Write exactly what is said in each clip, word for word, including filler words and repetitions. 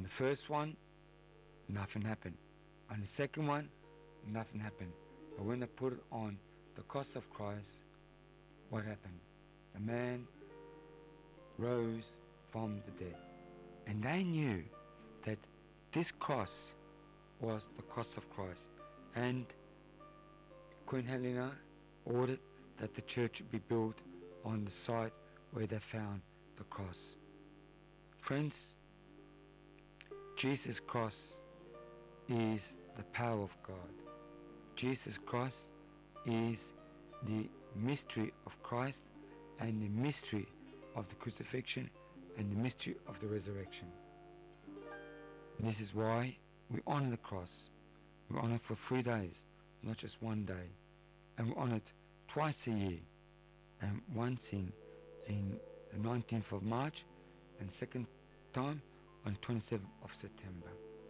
On the first one, nothing happened. On the second one, nothing happened. But when they put it on the cross of Christ, what happened? The man rose from the dead. And they knew that this cross was the cross of Christ. And Queen Helena ordered that the church be built on the site where they found the cross. Friends, Jesus' cross is the power of God. Jesus' cross is the mystery of Christ and the mystery of the crucifixion and the mystery of the resurrection. And this is why we honor the cross. We honor it for three days, not just one day. And we honor it twice a year, and once in, in the nineteenth of March, and second time on twenty-seventh of September.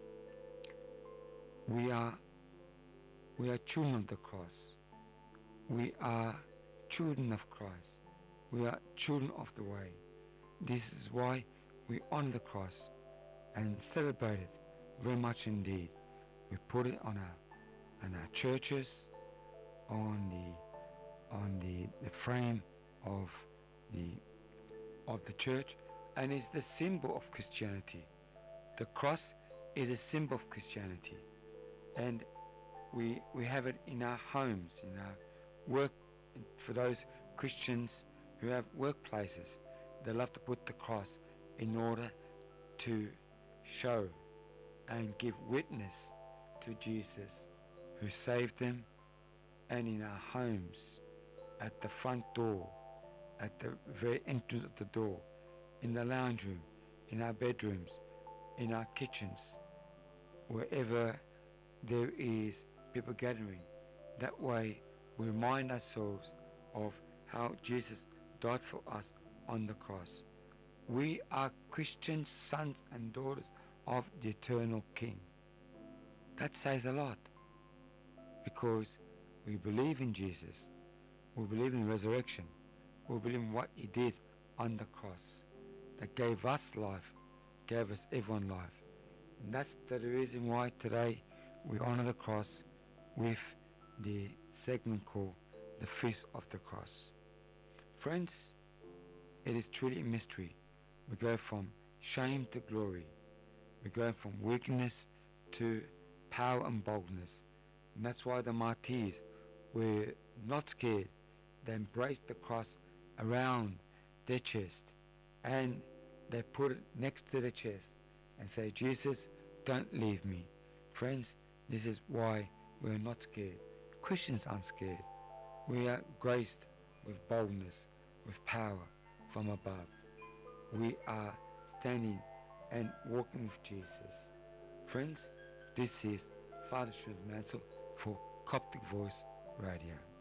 We are, we are children of the cross. We are children of Christ. We are children of the way. This is why we honor the cross and celebrate it very much indeed. We put it on our, on our churches, on the, on the, the frame of the, of the church, and it's the symbol of Christianity. The cross is a symbol of Christianity, and we we have it in our homes, in our work. For those Christians who have workplaces, they love to put the cross in order to show and give witness to Jesus who saved them. And in our homes, at the front door, at the very entrance of the door, in the lounge room, in our bedrooms, in our kitchens, wherever there is people gathering. That way we remind ourselves of how Jesus died for us on the cross. We are Christian sons and daughters of the eternal King. That says a lot, because we believe in Jesus, we believe in resurrection, we believe in what he did on the cross, that gave us life, gave us everyone life. And that's the reason why today we honor the cross with the segment called the Feast of the Cross. Friends, it is truly a mystery. We go from shame to glory. We go from weakness to power and boldness. And that's why the martyrs were not scared. They embraced the cross around their chest, and they put it next to their chest and say, Jesus, don't leave me. Friends, this is why we are not scared. Christians aren't scared. We are graced with boldness, with power from above. We are standing and walking with Jesus. Friends, this is Father Shuv Mansell for Coptic Voice Radio.